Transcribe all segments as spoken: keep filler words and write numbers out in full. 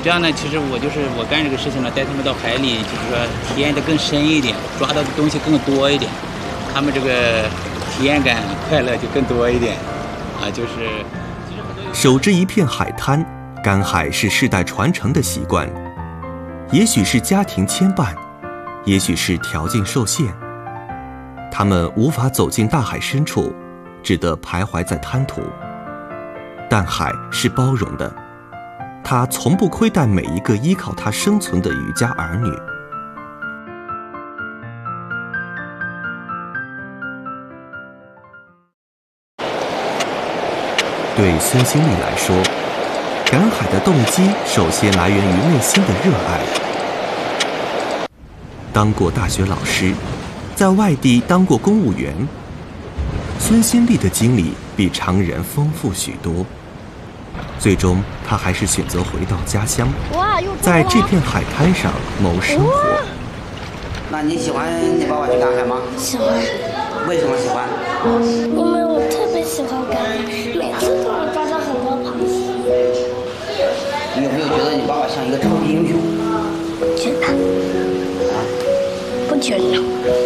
这样呢，其实我就是我干这个事情呢，带他们到海里，就是说体验的更深一点，抓到的东西更多一点，他们这个体验感、快乐就更多一点，啊，就是。 守着一片海滩，赶海是世代传承的习惯，也许是家庭牵绊，也许是条件受限，他们无法走进大海深处，只得徘徊在滩涂。但海是包容的，它从不亏待每一个依靠它生存的渔家儿女。对孙兴慜来说，赶海的动机首先来源于内心的热爱。当过大学老师，在外地当过公务员，孙兴慜的经历比常人丰富许多。最终，他还是选择回到家乡，在这片海滩上谋生活。 那你喜欢你爸爸去赶海吗？ 喜欢。 为什么喜欢？ 因为我特别喜欢赶海，每次都能抓到很多螃蟹。 你有没有觉得你爸爸像一个超级英雄？ 觉得。啊？不觉得。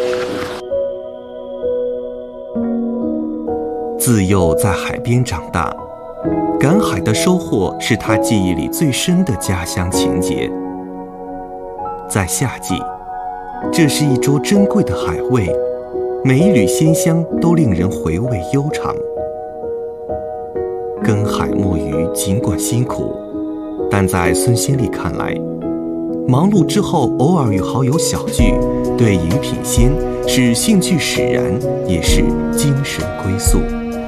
自幼在海边长大，赶海的收获是他记忆里最深的家乡情节。在夏季，这是一桌珍贵的海味，每一缕鲜香都令人回味悠长。耕海摸鱼尽管辛苦，但在孙兴慜看来，忙碌之后偶尔与好友小聚，对饮品鲜是兴趣使然，也是精神归宿。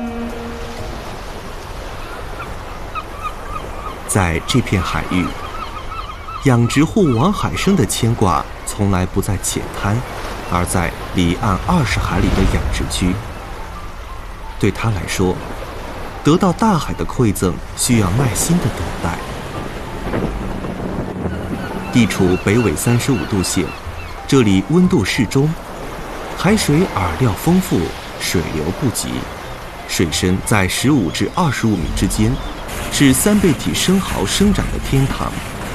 在这片海域，养殖户王海生的牵挂从来不在浅滩，而在离岸二十海里的养殖区。对他来说，得到大海的馈赠需要耐心的等待。地处北纬三十五度线，这里温度适中，海水饵料丰富，水流不急，水深在十五至二十五米之间，是三倍体生蚝生长的天堂。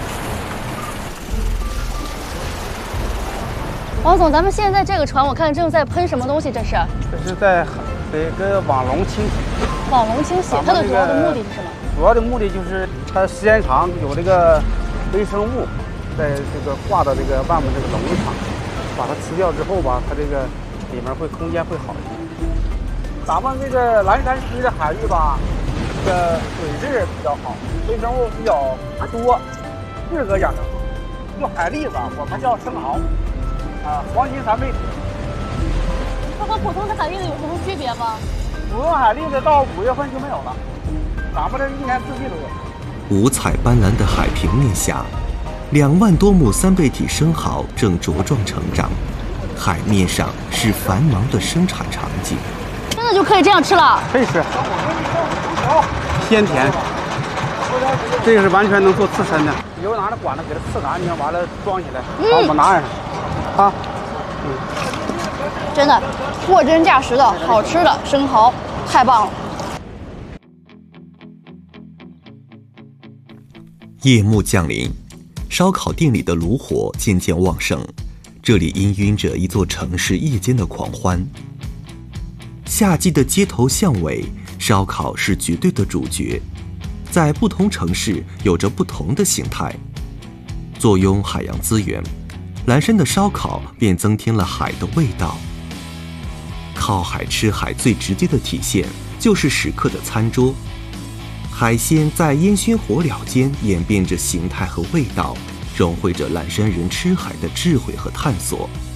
王总，咱们现在这个船，我看正在喷什么东西？这是？ 这是在给个网笼清洗。 网笼清洗，它的主要的目的是什么？ 主要的目的就是它时间长有这个微生物，在这个挂到这个外面这个笼子上，把它吃掉之后吧，它这个里面会空间会好一点。咱们这个蓝山区的海域吧，这个水质比较好，微生物比较多，适合养殖。用海蛎子，我们叫生蚝。啊，黄金三倍体， 它和普通的海蛎子有什么区别吗？ 普通海蛎子到五月份就没有了，咱们这一年四季都有。 五彩斑斓的海平面下，两万多亩三倍体生蚝正茁壮成长，海面上是繁忙的生产场景。 真的就可以这样吃了？ 可以吃，鲜甜。这个是完全能做刺身的，以后拿着管子给它刺干净，完了装起来，把我们拿岸上。啊，嗯， 真的货真价实的好吃的生蚝，太棒了！ 夜幕降临，烧烤店里的炉火渐渐旺盛，这里氤氲着一座城市夜间的狂欢。夏季的街头巷尾，烧烤是绝对的主角，在不同城市有着不同的形态。坐拥海洋资源，蓝山的烧烤便增添了海的味道。靠海吃海最直接的体现就是食客的餐桌，海鲜在烟熏火燎间演变着形态和味道，融汇着蓝山人吃海的智慧和探索。